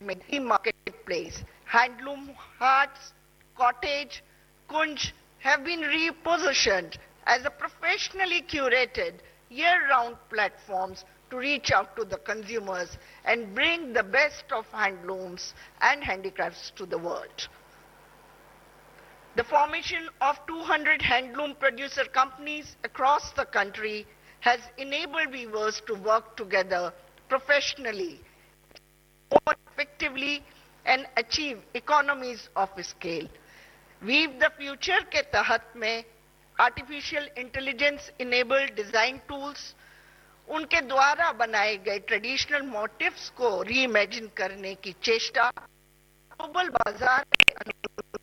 marketplace. Handloom Hearts, Cottage, Kunj have been repositioned as a professionally curated year-round platforms to reach out to the consumers and bring the best of handlooms and handicrafts to the world. The formation of 200 handloom producer companies across the country has enabled weavers to work together professionally, more effectively, and achieve economies of scale. Weave the Future के तहत में artificial intelligence enabled design tools उनके द्वारा बनाए गए traditional motives को reimagine करने की चेष्टा ग्लोबल बाजार के